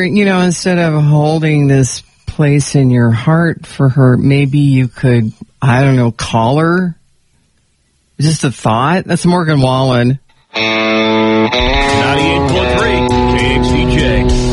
wonder, instead of holding this place in your heart for her, maybe you could, I don't know, call her? Just a thought? That's Morgan Wallen. 98.3 KXDJ.